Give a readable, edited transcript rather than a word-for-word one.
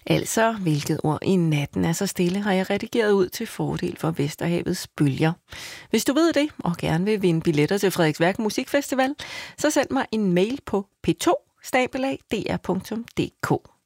Altså, hvilket ord i natten er så stille, har jeg redigeret ud til fordel for Vesterhavets bølger. Hvis du ved det, og gerne vil vinde billetter til Frederiksværk Musikfestival, så send mig en mail på p2@dr.dk.